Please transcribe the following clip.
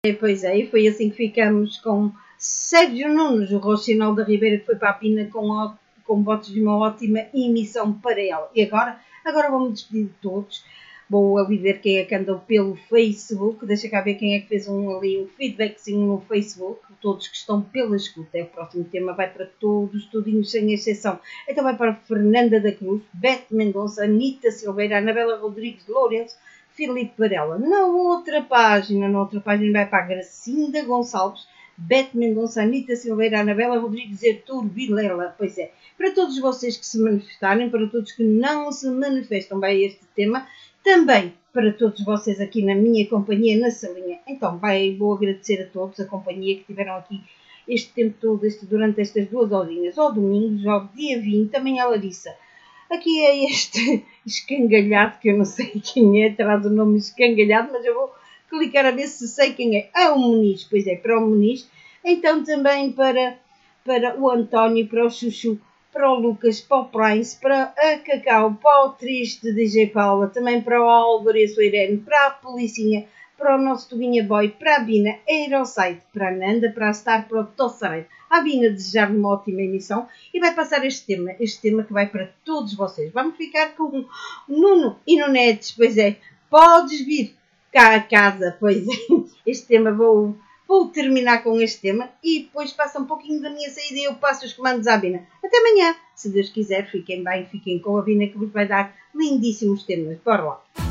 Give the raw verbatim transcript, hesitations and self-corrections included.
Pois é, e foi assim que ficamos com Sérgio Nunes, o Rochinol da Ribeira, que foi para a Pina com, com votos de uma ótima emissão para ela. E agora? Agora vou-me despedir de todos. Vou ali ver quem é que andou pelo Facebook. Deixa cá ver quem é que fez um, ali um feedbackzinho no Facebook. Todos que estão pela escuta. É o próximo tema, vai para todos, tudinhos, sem exceção. Então vai para Fernanda da Cruz, Beth Mendonça, Anitta Silveira, Anabela Rodrigues de Lourenço, Filipe Varela. Na outra página, na outra página vai para a Gracinda Gonçalves, Beth Mendonça, Anitta Silveira, Anabela Rodrigues e Artur Vilela. Pois é, para todos vocês que se manifestarem, para todos que não se manifestam, vai este tema. Também para todos vocês aqui na minha companhia, na salinha. Então, vai, vou agradecer a todos a companhia que tiveram aqui este tempo todo, este, durante estas duas horinhas, ao domingo, ao dia vinte, também a Larissa. Aqui é este escangalhado, que eu não sei quem é, traz o nome escangalhado, mas eu vou clicar a ver se sei quem é. Ah, o Muniz, pois é, para o Muniz. Então também para, para o António, para o Chuchu, para o Lucas, para o Prince, para a Cacau, para o Triste D J Paula, também para o Álvaro e a sua Irene, para a Policinha, para o nosso Tubinha Boy, para a Bina, Aerosite, para a Nanda, para a Star, para o Tossareiro. A Bina desejar uma ótima emissão e vai passar este tema, este tema que vai para todos vocês. Vamos ficar com o Nuno e Nunetes, pois é, podes vir cá a casa, pois é, este tema vou... Vou terminar com este tema e depois passa um pouquinho da minha saída e eu passo os comandos à Bina. Até amanhã. Se Deus quiser, fiquem bem, fiquem com a Bina que vos vai dar lindíssimos temas. Bora lá.